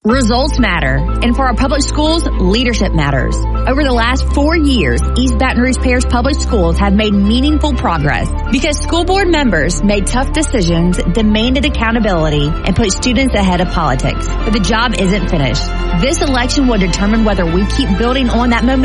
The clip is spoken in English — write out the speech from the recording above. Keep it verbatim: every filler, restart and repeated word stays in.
Results matter, and for our public schools, leadership matters. Over the last four years, East Baton Rouge Parish Public Schools have made meaningful progress because school board members made tough decisions, demanded accountability, and put students ahead of politics. But the job isn't finished. This election will determine whether we keep building on that momentum